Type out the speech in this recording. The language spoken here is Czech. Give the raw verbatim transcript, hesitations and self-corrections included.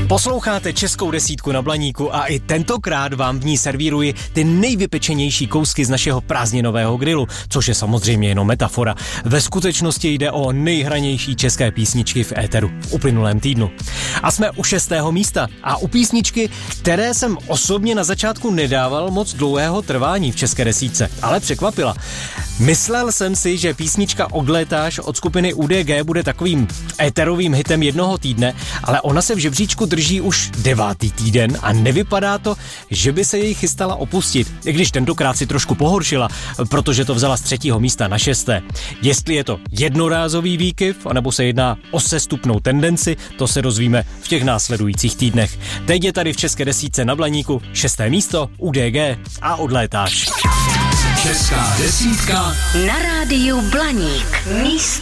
Posloucháte Českou desítku na Blaníku a i tentokrát vám v ní servíruji ty nejvypečenější kousky z našeho prázdninového grilu, což je samozřejmě jenom metafora. Ve skutečnosti jde o nejhranější české písničky v éteru v uplynulém týdnu. A jsme u šestého místa a u písničky, které jsem osobně na začátku nedával moc dlouhého trvání v české desítce, ale překvapila. Myslel jsem si, že písnička Odlétáš od skupiny U D G bude takovým éterovým hitem jednoho týdne, ale ona se v žebříčku drží už devátý týden a nevypadá to, že by se jej chystala opustit, i když tentokrát si trošku pohoršila, protože to vzala z třetího místa na šesté. Jestli je to jednorázový výkyv, anebo se jedná o sestupnou tendenci, to se dozvíme v těch následujících týdnech. Teď je tady v České desítce na Blaníku šesté místo U D G a Odlétáš. Česká desítka na rádiu Blaník. Místo